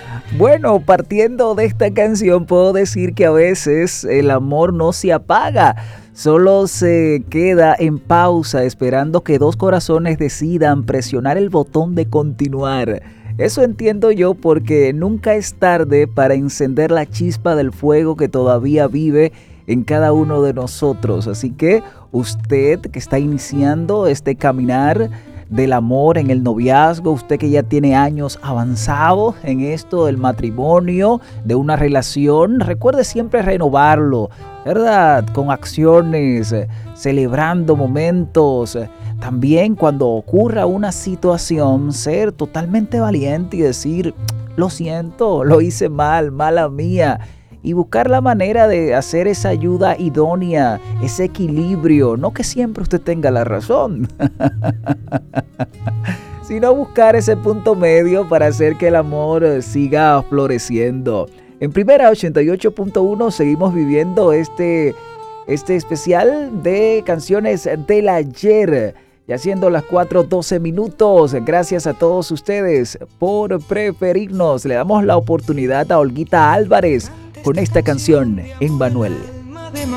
Bueno, partiendo de esta canción, puedo decir que a veces el amor no se apaga, solo se queda en pausa esperando que dos corazones decidan presionar el botón de continuar. Eso entiendo yo porque nunca es tarde para encender la chispa del fuego que todavía vive en cada uno de nosotros. Así que usted que está iniciando este caminar del amor en el noviazgo, usted que ya tiene años avanzado en esto del matrimonio, de una relación, recuerde siempre renovarlo, ¿verdad? Con acciones, celebrando momentos. También cuando ocurra una situación, ser totalmente valiente y decir, lo siento, lo hice mal, mala mía. Y buscar la manera de hacer esa ayuda idónea, ese equilibrio, no que siempre usted tenga la razón, sino buscar ese punto medio para hacer que el amor siga floreciendo. En Primera 88.1 seguimos viviendo este especial de canciones del ayer. Ya siendo las 4:12 minutos, gracias a todos ustedes por preferirnos. Le damos la oportunidad a Olguita Álvarez con esta canción, Emmanuel.